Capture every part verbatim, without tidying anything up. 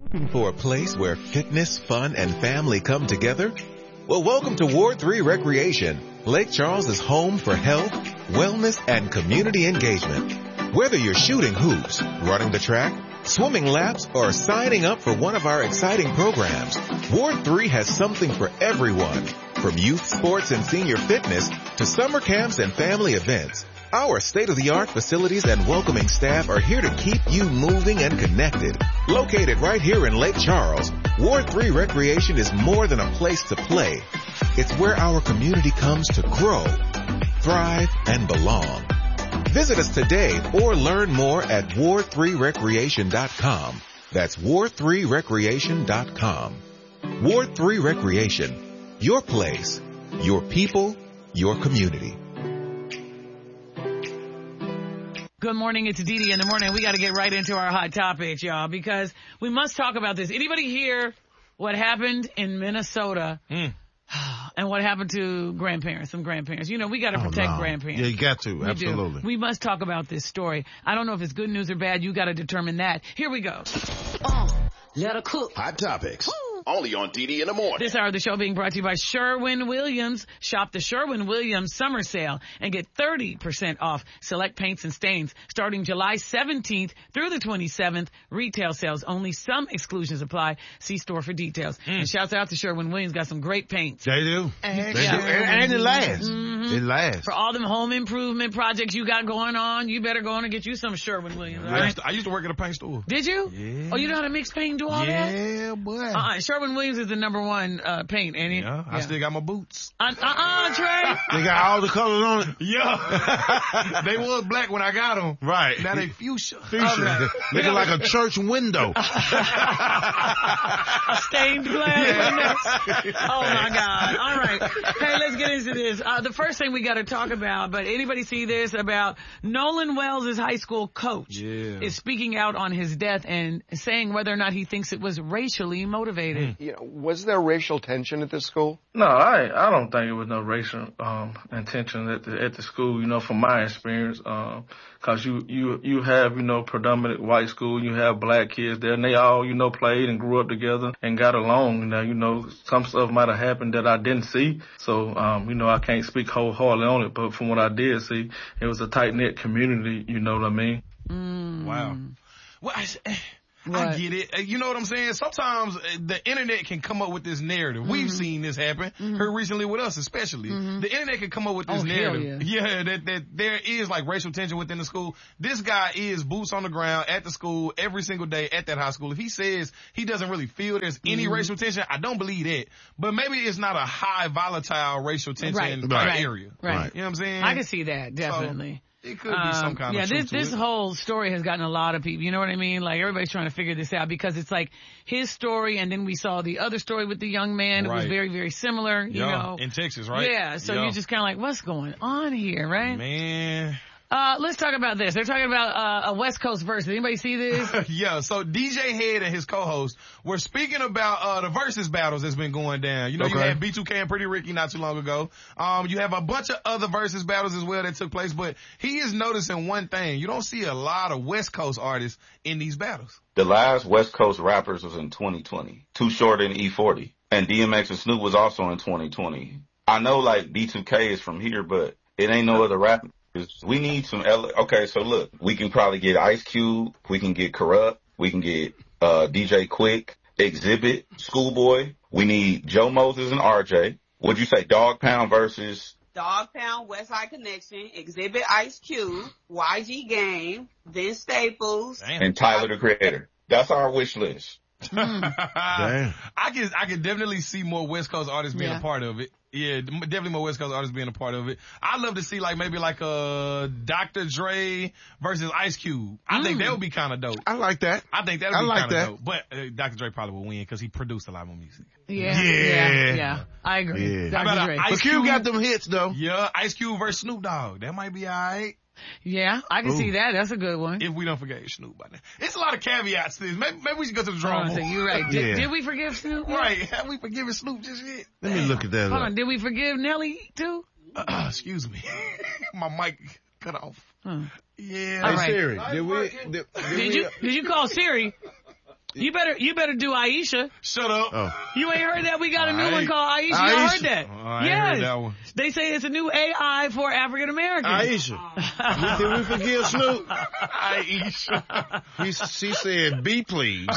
Looking for a place where fitness, fun, and family come together? Well, welcome to Ward three Recreation. Lake Charles is home for health, wellness, and community engagement. Whether you're shooting hoops, running the track, swimming laps, or signing up for one of our exciting programs, Ward three has something for everyone. From youth sports and senior fitness to summer camps and family events, our state-of-the-art facilities and welcoming staff are here to keep you moving and connected. Located right here in Lake Charles, Ward three Recreation is more than a place to play. It's where our community comes to grow, thrive, and belong. Visit us today or learn more at ward three recreation dot com. That's ward three recreation dot com. Ward three Recreation. Your place, your people, your community. Good morning. It's Dee Dee in the morning. We got to get right into our hot topics, y'all, because we must talk about this. Anybody hear what happened in Minnesota Mm. and what happened to grandparents, some grandparents? You know, we got to Oh, protect no. grandparents. Yeah, you got to. We Absolutely. do. We must talk about this story. I don't know if it's good news or bad. You got to determine that. Here we go. Uh, let her cook. Hot Topics. Only on D D in the morning. This hour of the show being brought to you by Sherwin-Williams. Shop the Sherwin-Williams summer sale and get thirty percent off select paints and stains starting July seventeenth through the twenty-seventh. Retail sales only. Some exclusions apply. See store for details. Mm. And shouts out to Sherwin-Williams. Got some great paints. They do. And, They yeah. do. And, and it lasts. Mhm. It lasts. For all them home improvement projects you got going on, you better go on and get you some Sherwin-Williams. All I, right? used to, I used to work at a paint store. Did you? Yeah. Oh, you know how to mix paint and do all that? Yeah, boy. Uh-uh. Sherwin-Williams is the number one uh, paint, ain't it? Yeah, I still got my boots. Uh, uh-uh, Trey. They got all the colors on it. Yeah. They was black when I got them. Right. Now they fuchsia. Fuchsia. Okay. Looking like a church window. A stained glass window. Oh my God. All right. Hey, let's get into this. Uh, the first thing we got to talk about, but anybody see this about Nolan Wells' high school coach Yeah. is speaking out on his death and saying whether or not he thinks it was racially motivated. You know, was there racial tension at this school? No, I I don't think it was no racial um intention at the at the school. You know, from my experience, um, cause you you you have you know predominant white school, you have black kids there, and they all you know played and grew up together and got along. Now you know some stuff might have happened that I didn't see, so um you know I can't speak wholeheartedly on it. But from what I did see, it was a tight knit community. You know what I mean? Mm. Wow. Well, I, What? I get it. Uh, You know what I'm saying? Sometimes uh, the internet can come up with this narrative. Mm-hmm. We've seen this happen here recently with us, especially. Mm-hmm. The internet can come up with this Oh, hell narrative. Yeah, that, that there is like racial tension within the school. This guy is boots on the ground at the school every single day at that high school. If he says he doesn't really feel there's any Mm-hmm. racial tension, I don't believe that. But maybe it's not a high volatile racial tension Right. type Right. area. Right. You know what I'm saying? I can see that, definitely. It could be some Um, kind yeah, of this truth to this it. whole story has gotten a lot of people. You know what I mean? Like everybody's trying to figure this out because it's like his story, and then we saw the other story with the young man. It was Right. very, very similar. You Yeah, know, in Texas, right? Yeah. So Yeah. you're just kind of like, what's going on here, right? Man. Uh, let's talk about this. They're talking about uh, a West Coast versus. Anybody see this? Yeah, so D J Head and his co-host were speaking about uh the versus battles that's been going down. You know, you Okay. had B two K and Pretty Ricky not too long ago. Um, you have a bunch of other versus battles as well that took place, but he is noticing one thing. You don't see a lot of West Coast artists in these battles. The last West Coast rappers was in twenty twenty. Too Short and E forty. And D M X and Snoop was also in twenty twenty. I know like B two K is from here, but it ain't no other rappers. We need some L- okay, so look, we can probably get Ice Cube, we can get Corrupt, we can get uh D J Quick, Exhibit, Schoolboy. We need Joe Moses and R J. What'd you say, Dog Pound versus Dog Pound, Westside Connection, Exhibit Ice Cube, Y G Game, Vince Staples. Damn. and Tyler the Creator? That's our wish list. Damn. I can I can definitely see more West Coast artists being Yeah. a part of it. Yeah, d- definitely more West Coast artists being a part of it. I'd love to see like maybe like a Doctor Dre versus Ice Cube. I think that would be kind of dope. I like that. I think that would I be like kind of that. dope. But uh, Doctor Dre probably will win because he produced a lot more music. Yeah. Yeah. Yeah. Yeah. I agree. Yeah. Doctor How about a Dre. Ice But Cube got them hits though. Yeah, Ice Cube versus Snoop Dogg. That might be all right. Yeah, I can Ooh. see that. That's a good one. If we don't forget Snoop by now. It's a lot of caveats to this. Maybe, maybe we should go to the Hold drawing on a board. second. You're right. Did, Yeah. did we forgive Snoop? Right. Have we forgiven Snoop just yet? Let me look at that Hold up. on. Did we forgive Nelly too? Uh, excuse me. My mic cut off. Huh. Yeah. All Hey right. Siri, did we? Did, did Did we, you did you call Siri? You better, you better do Aisha. Shut up. Oh. You ain't heard that? We got a new I one ain't- called Aisha. Aisha. You heard that? Oh, I ain't yes. heard that one. They say it's a new A I for African Americans. Aisha. Did we forgive Snoop? Aisha. He, she said, be please.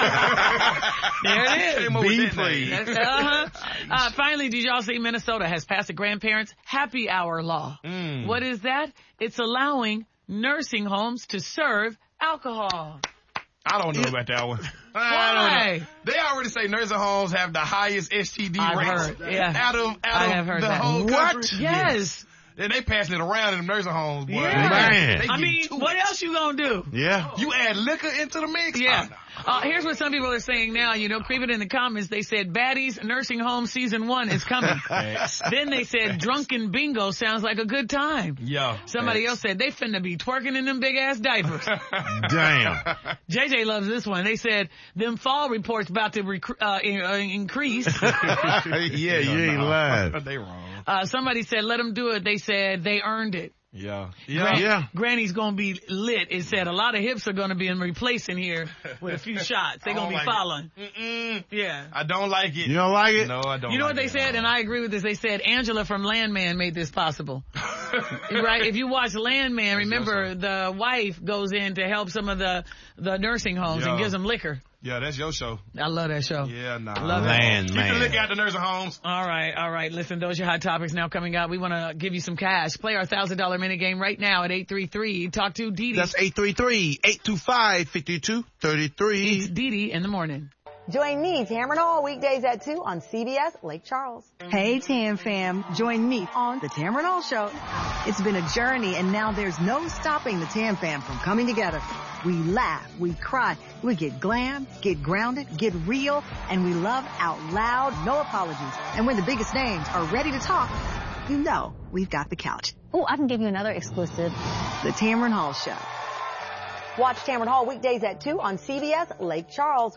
There it is. Came up with Be that please. name. Uh-huh. Uh, finally, did y'all see Minnesota has passed the grandparents happy hour law? Mm. What is that? It's allowing nursing homes to serve alcohol. I don't know about that one. I Why? don't know. They already say nursing homes have the highest S T D I've rates heard, yeah. out of, out I of have heard the that. whole What? country. Yes. And they passing it around in the nursing homes, boy. Yeah. Man. They I get mean, to what it. else you gonna do? Yeah. You add liquor into the mix? Yeah. Oh, no. Uh, here's what some people are saying now. You know, creep it in the comments. They said Baddies Nursing Home Season one is coming. Then they said Drunken Bingo sounds like a good time. Yeah. Somebody else said they finna be twerking in them big ass diapers. Damn. J J loves this one. They said them fall reports about to rec- uh, in- uh, increase. Yeah, you ain't lying. They wrong. Uh, somebody said let them do it. They said they earned it. Yeah. Gran- Yeah. Granny's gonna be lit. It said a lot of hips are gonna be replacing here with a few shots. They're I gonna don't be like following. Mm-mm. Yeah. I don't like it. You don't like it? No, I don't You know like what they it. said, and I agree with this. They said Angela from Landman made this possible. Right? If you watch Landman, remember the wife goes in to help some of the the nursing homes and Yeah. gives them liquor. Yeah, that's your show. I love that show. Yeah, nah. Love it. Man, Keep man. the liquor out the nursing homes. All right, all right. Listen, those are your hot topics now coming out. We want to give you some cash. Play our one thousand dollars minute game right now at eight three three. Talk to Dee Dee. That's eight three three, eight two five, five two three It's three. Dee Dee in the morning. Join me, Tamron Hall, weekdays at two on C B S Lake Charles. Hey, Tam fam. Join me on The Tamron Hall Show. It's been a journey, and now there's no stopping the Tam fam from coming together. We laugh, we cry, we get glam, get grounded, get real, and we love out loud, no apologies. And when the biggest names are ready to talk, you know we've got the couch. Oh, I can give you another exclusive. The Tamron Hall Show. Watch Tamron Hall weekdays at two on C B S Lake Charles.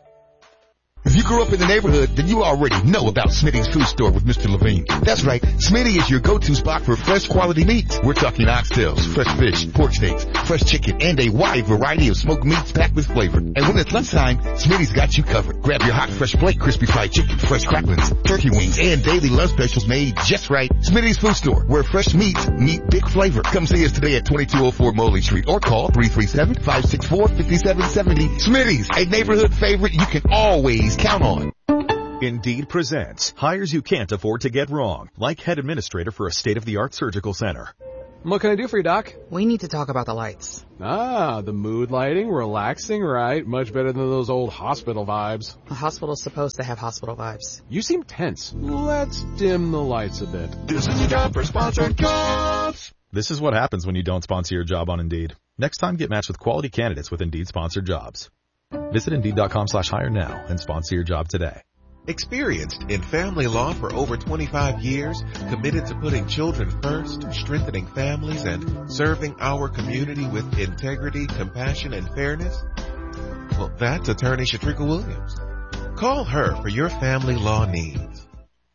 If you grew up in the neighborhood, then you already know about Smitty's Food Store with Mister Levine. That's right, Smitty is your go-to spot for fresh quality meats. We're talking oxtails, fresh fish, pork steaks, fresh chicken, and a wide variety of smoked meats packed with flavor. And when it's lunchtime, Smitty's got you covered. Grab your hot, fresh plate, crispy fried chicken, fresh cracklings, turkey wings, and daily lunch specials made just right. Smitty's Food Store, where fresh meats meet big flavor. Come see us today at twenty-two oh four Moline Street or call three three seven, five six four, five seven seven zero. Smitty's, a neighborhood favorite you can always count on. Indeed presents hires you can't afford to get wrong, like head administrator for a state-of-the-art surgical center. What can I do for you, Doc? We need to talk about the lights. Ah, the mood lighting, relaxing, right? Much better than those old hospital vibes. A hospital's supposed to have hospital vibes. You seem tense. Let's dim the lights a bit. This is a job for sponsored jobs. This is what happens when you don't sponsor your job on Indeed. Next time, get matched with quality candidates with Indeed sponsored jobs. Visit Indeed.com slash hire now and sponsor your job today. Experienced in family law for over twenty-five years, committed to putting children first, strengthening families, and serving our community with integrity, compassion, and fairness? Well, that's attorney Shatrika Williams. Call her for your family law needs.